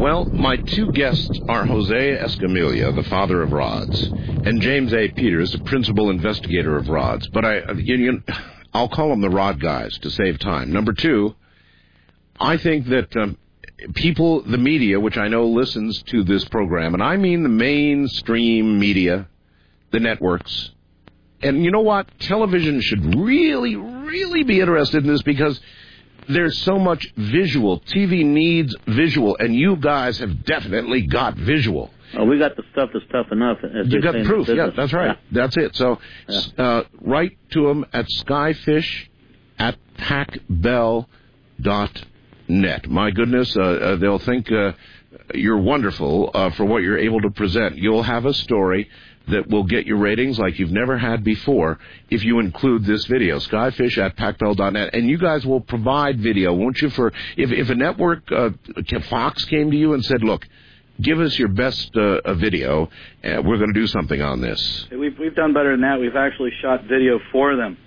Well, my two guests are Jose Escamilla, the father of rods, and James A. Peters, the principal investigator of rods. But I'll call them the rod guys to save time. Number two, I think that people, the media, which I know listens to this program, and I mean the mainstream media, the networks, and you know what? Television should really, really be interested in this because there's so much visual. TV needs visual, and you guys have definitely got visual. Oh, we got the stuff that's tough enough. You got proof. Yeah, that's right. Yeah. That's it. So write to them at skyfish@pacbell.net. My goodness, they'll think you're wonderful for what you're able to present. You'll have a story that will get you ratings like you've never had before if you include this video, skyfish@pacbell.net. And you guys will provide video, won't you? For if a network, Fox, came to you and said, look, give us your best video, we're going to do something on this. We've done better than that. We've actually shot video for them.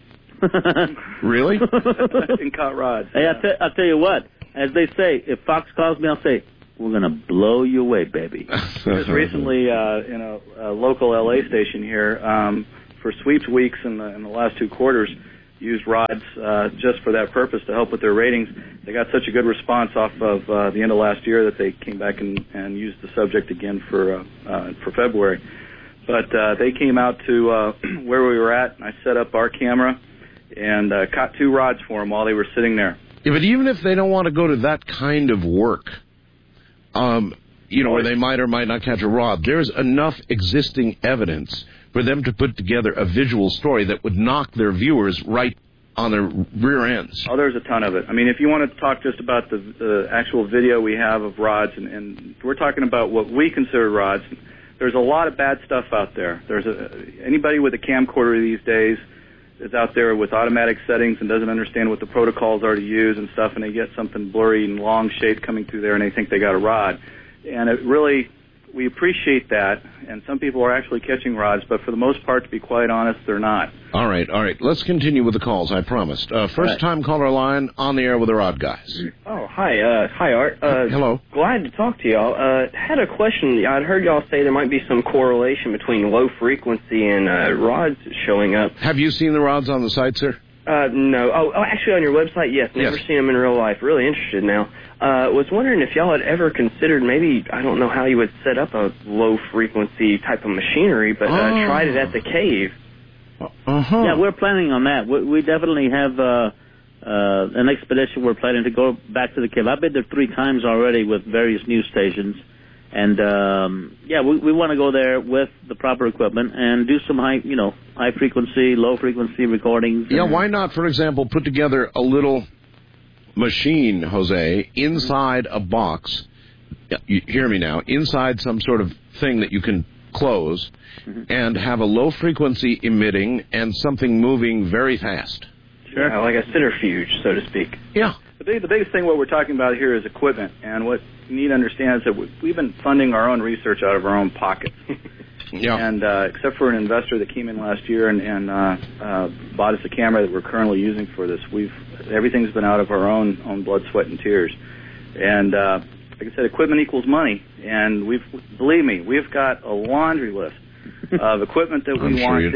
Really? And caught rods. Hey, I'll tell you what. As they say, if Fox calls me, I'll say, we're going to blow you away, baby. Just recently, in a local L.A. station here, for sweeps weeks in the last 2 quarters, used rods just for that purpose to help with their ratings. They got such a good response off of the end of last year that they came back and used the subject again for February. But they came out to where we were at, and I set up our camera and caught 2 rods for them while they were sitting there. Yeah, but even if they don't want to go to that kind of work, where they might or might not catch a rod, there's enough existing evidence for them to put together a visual story that would knock their viewers right on their rear ends. Oh, there's a ton of it. I mean, if you want to talk just about the actual video we have of rods, and we're talking about what we consider rods, there's a lot of bad stuff out there. Anybody with a camcorder these days is out there with automatic settings and doesn't understand what the protocols are to use and stuff, and they get something blurry and long shape coming through there, and they think they got a rod. And it really, we appreciate that, and some people are actually catching rods, but for the most part, to be quite honest, they're not. All right. Let's continue with the calls, I promised. First-time caller line on the air with the rod guys. Oh, hi. Hi, Art. Hello. Glad to talk to y'all. Had a question. I'd heard y'all say there might be some correlation between low frequency and rods showing up. Have you seen the rods on the site, sir? No. Oh, actually, on your website, yes. Never seen them in real life. Really interested now. Was wondering if y'all had ever considered maybe, I don't know how you would set up a low-frequency type of machinery, but tried it at the cave. Uh-huh. Yeah, we're planning on that. We definitely have an expedition we're planning to go back to the cave. I've been there 3 times already with various news stations. And, we want to go there with the proper equipment and do some high-frequency, low-frequency recordings. Yeah, why not, for example, put together a little machine, Jose, inside a box, you hear me now, inside some sort of thing that you can close, and have a low-frequency emitting and something moving very fast. Sure. Yeah, like a centrifuge, so to speak. Yeah. The biggest thing what we're talking about here is equipment, and what you need to understand is that we've been funding our own research out of our own pockets. Yeah. And except for an investor that came in last year and bought us a camera that we're currently using for this, everything's been out of our own blood, sweat, and tears. And like I said, equipment equals money, and believe me, we've got a laundry list of equipment that we want.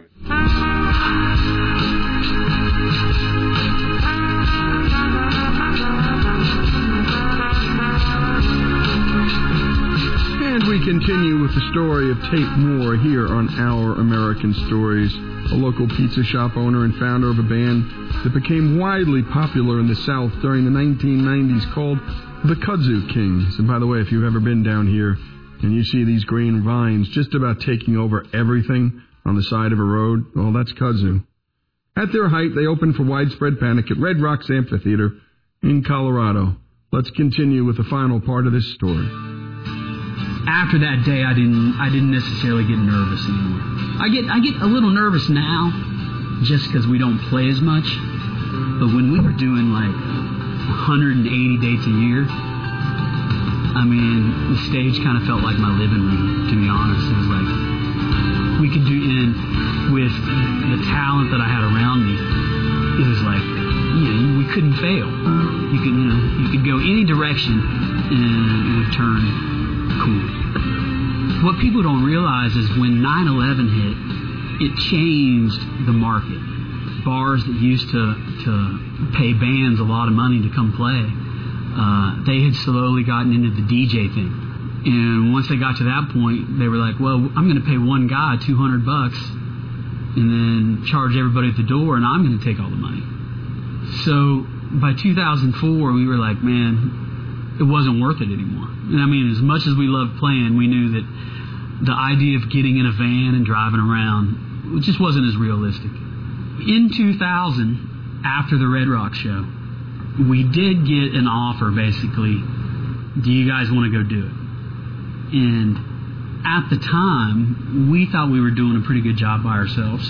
We continue with the story of Tate Moore here on Our American Stories, a local pizza shop owner and founder of a band that became widely popular in the South during the 1990s called the Kudzu Kings. And by the way, if you've ever been down here and you see these green vines just about taking over everything on the side of a road, well, that's kudzu. At their height, they opened for widespread panic at Red Rocks Amphitheater in Colorado. Let's continue with the final part of this story. After that day, I didn't necessarily get nervous anymore. I get a little nervous now, just because we don't play as much. But when we were doing like 180 dates a year, I mean, the stage kind of felt like my living room. To be honest, it was like we could do, and with the talent that I had around me, it was like we couldn't fail. You could go any direction and it would turn cool. What people don't realize is when 9/11 hit, it changed the market. Bars that used to pay bands a lot of money to come play, they had slowly gotten into the DJ thing. And once they got to that point, they were like, well, I'm going to pay one guy $200 and then charge everybody at the door, and I'm going to take all the money. So by 2004, we were like, man, it wasn't worth it anymore. And I mean, as much as we loved playing, we knew that the idea of getting in a van and driving around, it just wasn't as realistic. In 2000, after the Red Rock show, we did get an offer, basically, do you guys want to go do it? And at the time, we thought we were doing a pretty good job by ourselves.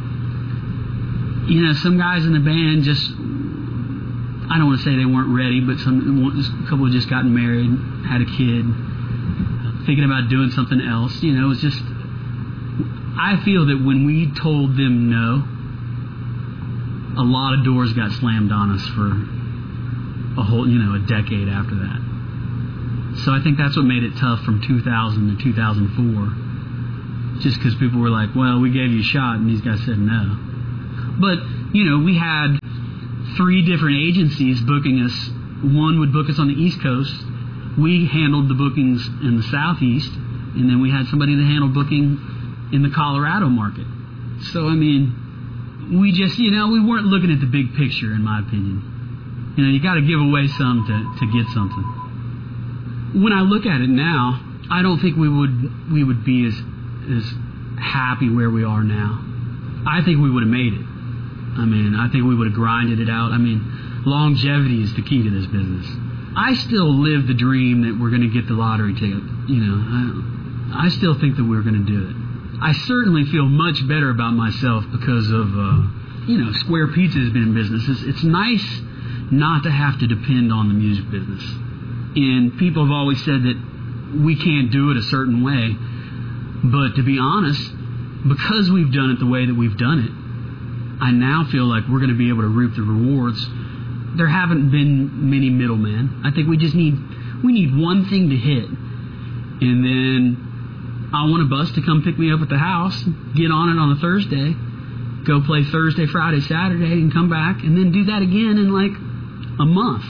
Some guys in the band just, I don't want to say they weren't ready, but a couple had just gotten married, had a kid, thinking about doing something else. It was just, I feel that when we told them no, a lot of doors got slammed on us for a whole, a decade after that. So I think that's what made it tough from 2000 to 2004. Just because people were like, well, we gave you a shot, and these guys said no. But, we had 3 different agencies booking us. One would book us on the East Coast. We handled the bookings in the Southeast. And then we had somebody that handled booking in the Colorado market. So, I mean, we just, we weren't looking at the big picture, in my opinion. You got to give away some to get something. When I look at it now, I don't think we would be as happy where we are now. I think we would have made it. I mean, I think we would have grinded it out. I mean, longevity is the key to this business. I still live the dream that we're going to get the lottery ticket. I still think that we're going to do it. I certainly feel much better about myself because of, Square Pizza has been in business. It's nice not to have to depend on the music business. And people have always said that we can't do it a certain way. But to be honest, because we've done it the way that we've done it, I now feel like we're going to be able to reap the rewards. There haven't been many middlemen. I think we need one thing to hit. And then I want a bus to come pick me up at the house, get on it on a Thursday, go play Thursday, Friday, Saturday, and come back, and then do that again in like a month.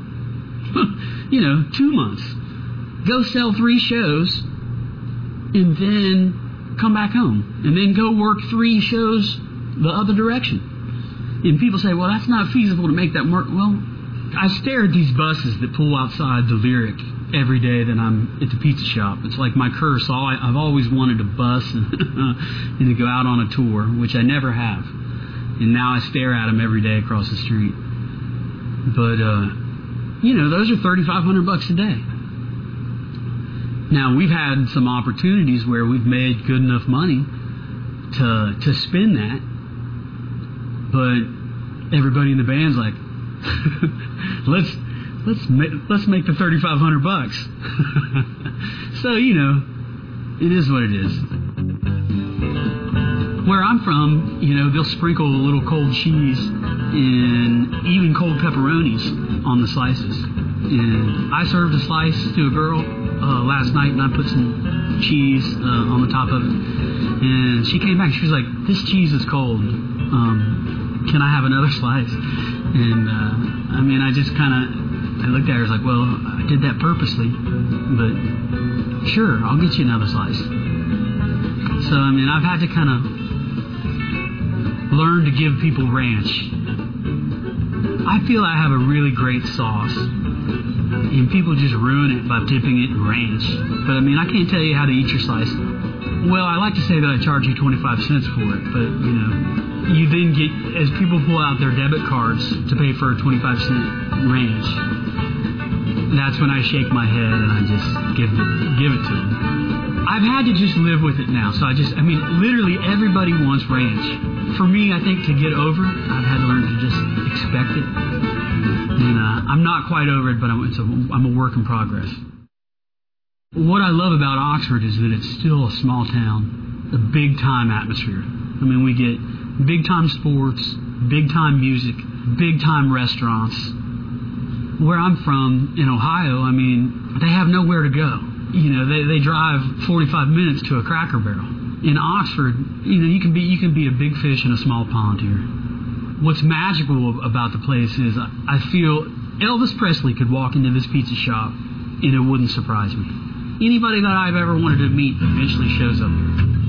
2 months. Go sell 3 shows, and then come back home. And then go work 3 shows the other direction. And people say, well, that's not feasible to make that work. Well, I stare at these buses that pull outside the Lyric every day that I'm at the pizza shop. It's like my curse. I've always wanted a bus and to go out on a tour, which I never have. And now I stare at them every day across the street. But, those are $3,500 a day. Now, we've had some opportunities where we've made good enough money to spend that. But everybody in the band's like, let's make the $3,500. So, it is what it is. Where I'm from, they'll sprinkle a little cold cheese and even cold pepperonis on the slices. And I served a slice to a girl last night, and I put some cheese on the top of it. And she came back, she was like, this cheese is cold. Can I have another slice? And, I just I looked at her, I was like, well, I did that purposely, but sure, I'll get you another slice. So, I've had to learn to give people ranch. I feel I have a really great sauce, and people just ruin it by dipping it in ranch. But, I can't tell you how to eat your slice. Well, I like to say that I charge you 25 cents for it, but, you then get, as people pull out their debit cards to pay for a 25-cent ranch, that's when I shake my head and I just give it to them. I've had to just live with it now. So literally everybody wants ranch. For me, I think to get over it, I've had to learn to just expect it. And I'm not quite over it, but I'm a work in progress. What I love about Oxford is that it's still a small town, a big-time atmosphere. We get big-time sports, big-time music, big-time restaurants. Where I'm from, in Ohio, I mean, they have nowhere to go. You know, they drive 45 minutes to a Cracker Barrel. In Oxford, you know, you can be a big fish in a small pond here. What's magical about the place is I feel Elvis Presley could walk into this pizza shop and it wouldn't surprise me. Anybody that I've ever wanted to meet eventually shows up here.